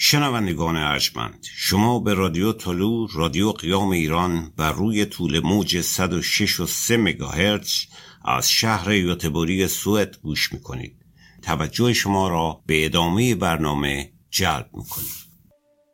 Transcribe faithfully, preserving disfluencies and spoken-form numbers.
شنوندگان ارجمند، شما به رادیو طلوع، رادیو قیام ایران بر روی طول موج صد و شش و سه مگاهرتز از شهر یوتبوری سوئد گوش میکنید. توجه شما را به ادامه برنامه جلب میکنید.